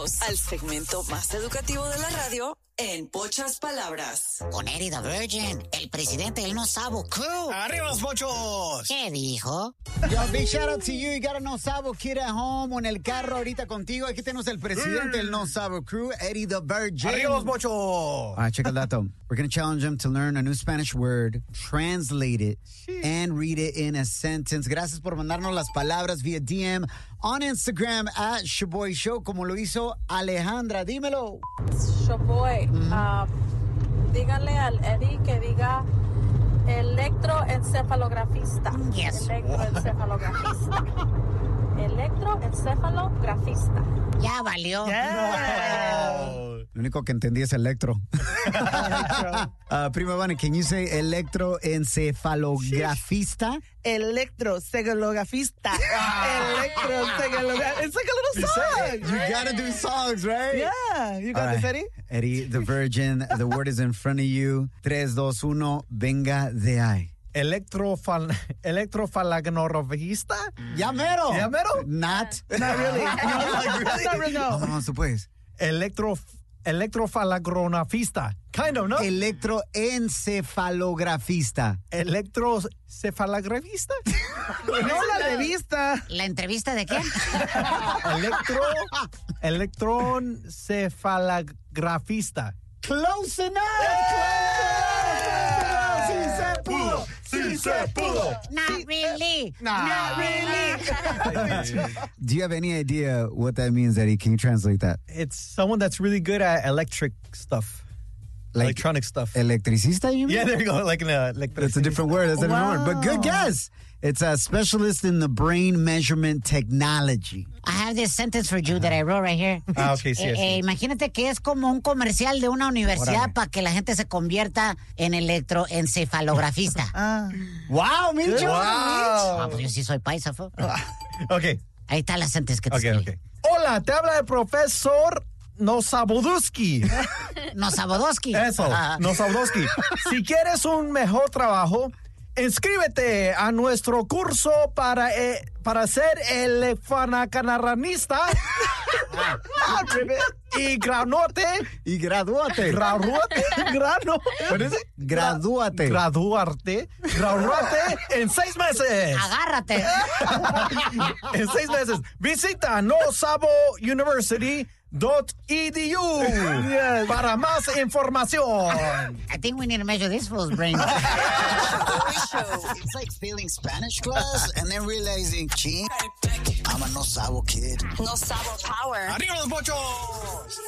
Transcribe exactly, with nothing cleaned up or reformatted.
Regresamos al segmento más educativo de la radio en pocas palabras. Con Eddie the Virgin, el presidente del No Sabo Crew. ¡Arriba los pochos! ¿Qué dijo? Yo, big shout out to you. You got a No Sabo kid at home o en el carro ahorita contigo. Aquí tenemos el presidente del No Sabo Crew, Eddie the Virgin. ¡Arriba los pochos! All right, check el dato. We're going to challenge him to learn a new Spanish word, translate it, and read it in a sentence. Gracias por mandarnos las palabras via D M on Instagram at Shaboy Show, como lo hizo Alejandra. Dímelo. Shaboy, mm-hmm. uh, díganle al Eddie que diga electroencefalografista. Yes. Electroencefalografista. Electroencefalografista. Ya valió. Yeah. Lo único que entendí es electro. uh, Prima Vane, can you say electroencefalografista? Electroencefalografista. Electroencefalografista. It's like a little song. You gotta do songs, right? Yeah. You got All this, right. Eddie? Eddie, the Virgin, the word is in front of you. Tres, dos, uno, venga de ahí. Electrofal, electrofalagnorofista. Ya mero. Ya mero. Not. Not really. No, Like, really? not really, no. Vamos, tú puedes. Electro, electrofalagronafista. Kind of, ¿no? Electroencefalografista. Electrocefalografista. No la revista. ¿La entrevista de quién? Electro, electroencefalografista. Close enough. Sí se pudo. Sí se pudo. Not really. Not really. Do you have any idea what that means, Eddie? Can you translate that? It's someone that's really good at electric stuff. Like electronic stuff. Electricista, you mean? Yeah, there you go. Like, uh, like That's a different word. That's a different Wow. word. But good guess. It's a specialist in the brain measurement technology. I have this sentence for you that I wrote right here. Ah, okay, sí, Eh, sí. eh, imagínate que es como un comercial de una universidad para que la gente se convierta en electroencefalografista. Ah. Wow, Mincho. Ah, Wow. pues yo sí soy paisa, fo. Okay, Ahí está la sentence que te okay, escribí. okay. Hola, te habla el profesor Nosaboduski. No Sabodoski. Eso, Ah. Nosaboduski. Si quieres un mejor trabajo, inscríbete a nuestro curso para, eh, para ser el fanacanarranista y graduate. Y gradúate. Graduate. Grano. What is it? Gradúate. Graduarte. Graduarte en seis meses. Agárrate. En seis meses. Visita nosabo university dot e d u Yes. para más información. I think we need to measure this fool's brain. It's like failing Spanish class and then realizing, gee, I'm a no sabo kid. No Sabo Power. ¡Arriba los pochos!